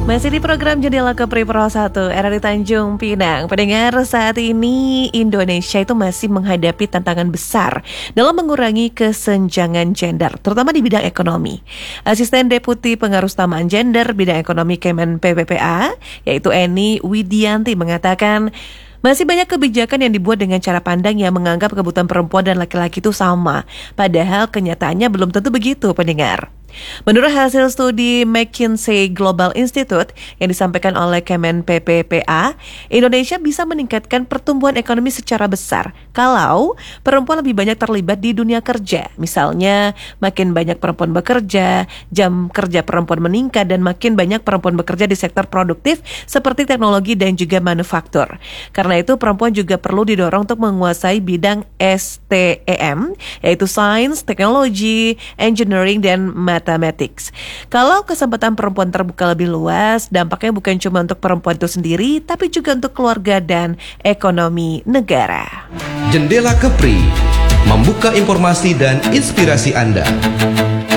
Masih di program Jendela Kepri Pro 1 RRI Tanjung Pinang. Pendengar, saat ini Indonesia itu masih menghadapi tantangan besar dalam mengurangi kesenjangan gender, terutama di bidang ekonomi. Asisten Deputi Pengarustamaan Gender Bidang Ekonomi Kemen PPPA, yaitu Eni Widianti, mengatakan masih banyak kebijakan yang dibuat dengan cara pandang yang menganggap kebutuhan perempuan dan laki-laki itu sama. Padahal kenyataannya belum tentu begitu, pendengar. Menurut hasil studi McKinsey Global Institute yang disampaikan oleh Kemen PPPA, Indonesia bisa meningkatkan pertumbuhan ekonomi secara besar kalau perempuan lebih banyak terlibat di dunia kerja. Misalnya, makin banyak perempuan bekerja, jam kerja perempuan meningkat, dan makin banyak perempuan bekerja di sektor produktif seperti teknologi dan juga manufaktur. Karena itu, perempuan juga perlu didorong untuk menguasai bidang STEM, yaitu Science, Technology, Engineering, dan Mathematics. Kalau kesempatan perempuan terbuka lebih luas, dampaknya bukan cuma untuk perempuan itu sendiri, tapi juga untuk keluarga dan ekonomi negara. Jendela Kepri, membuka informasi dan inspirasi Anda.